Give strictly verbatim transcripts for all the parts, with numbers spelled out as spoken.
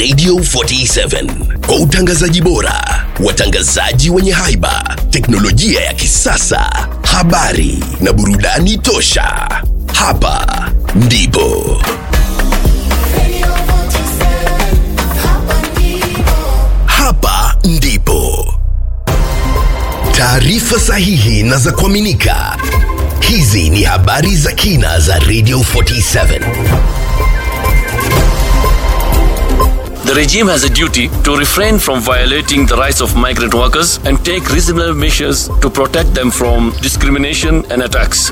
Radio forty-seven kwa utangazaji bora, watangazaji wenye haiba, teknolojia ya kisasa, habari na burudani tosha. Hapa ndipo Hapa ndipo taarifa sahihi na za kuaminika. Hizi ni habari za kina za Radio forty-seven. The regime has a duty to refrain from violating the rights of migrant workers and take reasonable measures to protect them from discrimination and attacks.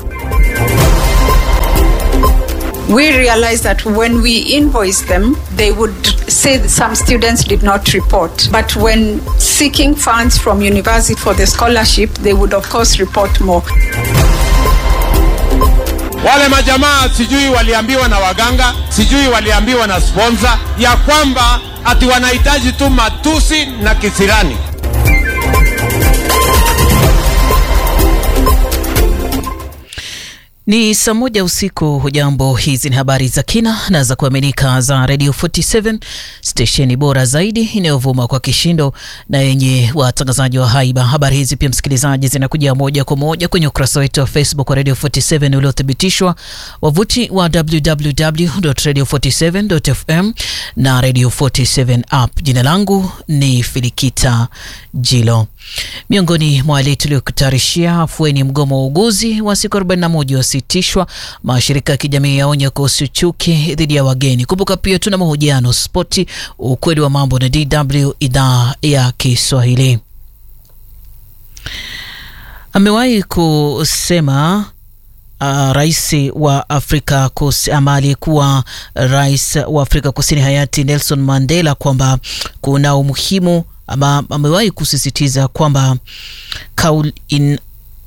We realized that when we invoice them, they would say that some students did not report. But when seeking funds from university for the scholarship, they would of course report more. Wale majamaa sijui waliambiwa na waganga, sijui waliambiwa na sponsor ya kwamba ati wanahitaji tu matusi na kisirani. Ni saa moja usiku. Hujambo, hizi ni habari za kina na za kuaminika za Radio forty-seven, stesheni bora zaidi inayovuma kwa kishindo na yenye watangazaji wa haiba. Habari hizi pia, msikilizaji, zinakuja moja kwa moja kwenye ukurasa wetu wa Facebook wa Radio forty-seven uliothibitishwa, wavuti wa w w w dot radio forty-seven dot f m na Radio forty-seven app. Jina langu ni Filikita Jilo. Miongoni mwa wale tuliokutarishia: afueni mgomo wa uguzi wa siku arobaini na moja wasitishwa, mashirika ya kijamii yaonya kuhusu chuki dhidi ya wageni. Kumbuka pia tuna mahojiano, spoti, ukweli wa mambo na D W idhaa ya Kiswahili. Amewahi kusema Uh, rais wa Afrika Kusini, amali kuwa rais wa Afrika Kusini hayati Nelson Mandela, kwamba kuna umuhimu, ama amewahi kusisitiza kwamba kauli in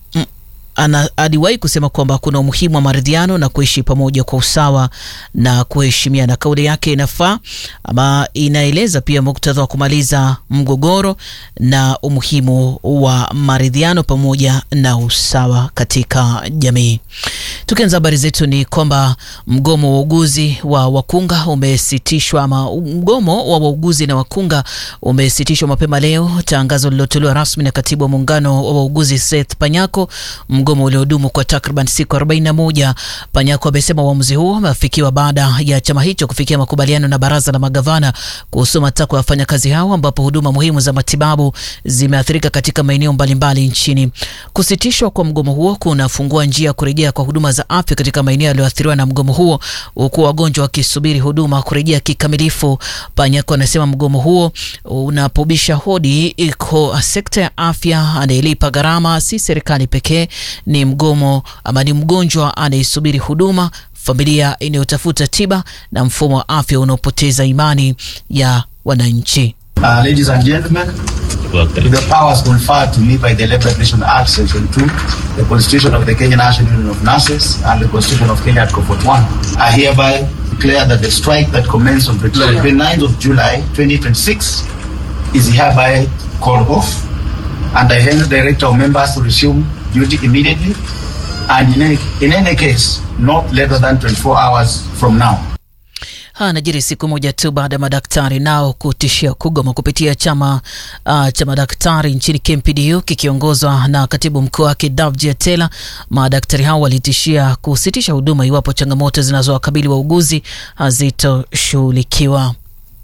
ana aliwahi kusema kwamba kuna umuhimu wa maridhiano na kuishi pamoja kwa usawa na kuheshimiana. Kauli yake inafaa ama inaeleza pia muktadha wa kumaliza mgogoro na umuhimu wa maridhiano pamoja na usawa katika jamii. Tukianza habari zetu ni kwamba mgomo wa wauguzi wa wakunga umesitishwa, ama mgomo wa wauguzi na wakunga umesitishwa mapema leo. Tangazo lilotolewa rasmi na katibu wa muungano wa wauguzi Seth Panyako. Mgomo uliodumu kwa takriban siku arobaini na moja. Panyako amesema uamuzi huo umefikiwa baada ya chama hicho kufikia makubaliano na baraza la magavana kuhusu matakwa ya wafanyakazi hao, ambapo huduma muhimu za matibabu zimeathirika katika maeneo mbalimbali nchini. Kusitishwa kwa mgomo huo kunafungua njia kurejea kwa huduma za afya katika maeneo yaliyoathiriwa na mgomo huo, huku wagonjwa wakisubiri huduma kurejea kikamilifu. Panyako anasema mgomo huo unapobisha hodi iko sekta ya afya, anayelipa gharama si serikali pekee, ni mgomo ama ni mgonjwa anayesubiri huduma, familia inayotafuta tiba na mfumo wa afya unaopoteza imani ya wananchi. Uh, ladies and gentlemen, with the powers conferred to me by the Labour Relations Act Section two, the Constitution of the Kenya National Union of Nurses, and the Constitution of Kenya Article forty-one, I hereby declare that the strike that commenced on the twenty-ninth of July twenty twenty-six is hereby called off, and I hence direct our members to resume duty immediately, and in any, in any case not later than twenty-four hours from now. Anajiri siku moja tu baada ya madaktari nao kutishia kugoma kupitia chama uh, cha madaktari nchini K M P D U kikiongozwa na katibu mkuu wake Davji Atela. Madaktari hao walitishia kusitisha huduma iwapo changamoto zinazowakabili wauguzi hazitoshughulikiwa.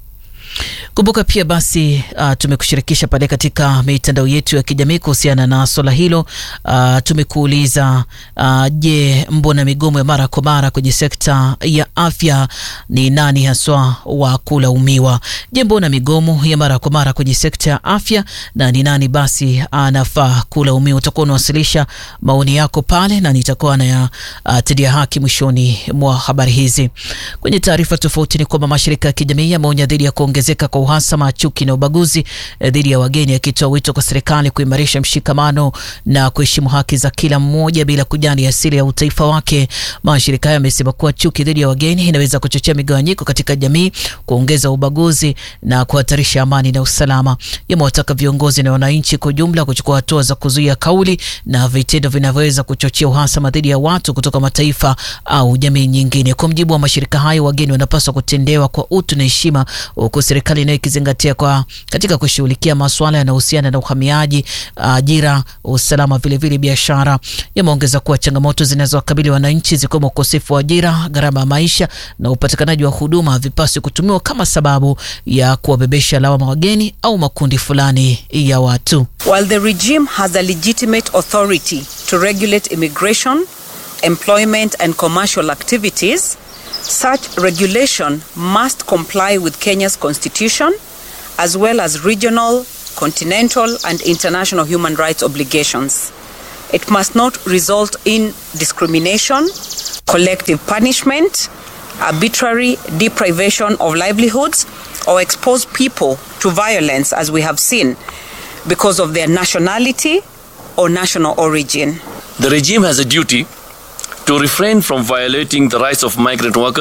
Kumbuka pia basi uh, tumekushirikisha pale katika mitandao yetu ya kijamii kuhusiana na swala hilo. Uh, tumekuuliza uh, je, mbona migomo ya mara kwa mara kwenye sekta ya afya, ni nani haswa wa kulaumiwa? Je, mbona migomo ya mara kwa mara kwenye sekta ya afya na ni nani basi anafaa kulaumiwa? Utakuwa unawasilisha maoni yako pale na nitakuwa na ya uh, tidia haki mwishoni mwa habari hizi. Kwenye taarifa tofauti ni kwamba mashirika ya kijamii yameonya dhidi ya kuongezeka kwa uhasama, chuki na ubaguzi dhidi ya wageni, akitoa wito kwa serikali kuimarisha mshikamano na kuheshimu haki za kila mmoja bila kujali asili ya utaifa wake. Mashirika haya yamesema kuwa chuki dhidi ya wageni inaweza kuchochea migawanyiko katika jamii, kuongeza ubaguzi na kuhatarisha amani na usalama. Yamewataka viongozi na wananchi kwa jumla kuchukua hatua za kuzuia kauli na vitendo vinavyoweza kuchochea uhasama dhidi ya watu kutoka mataifa au jamii nyingine. Kwa mjibu wa mashirika hayo, wageni wanapaswa kutendewa kwa utu na heshima, huku serikali nayo ikizingatia kwa katika kushughulikia masuala yanayohusiana na uhamiaji, ajira, usalama, vile vile biashara. Yameongeza kuwa changamoto zinazowakabili wananchi zikiwemo ukosefu wa ajira, gharama ya maisha na upatikanaji wa huduma havipaswi kutumiwa kama sababu ya kuwabebesha lawama wageni au makundi fulani ya watu. While the regime has a legitimate authority to regulate immigration, employment and commercial activities, such regulation must comply with Kenya's constitution as well as regional, continental and international human rights obligations. It must not result in discrimination, collective punishment, arbitrary deprivation of livelihoods, or expose people to violence, as we have seen, because of their nationality or national origin. The regime has a duty to refrain from violating the rights of migrant workers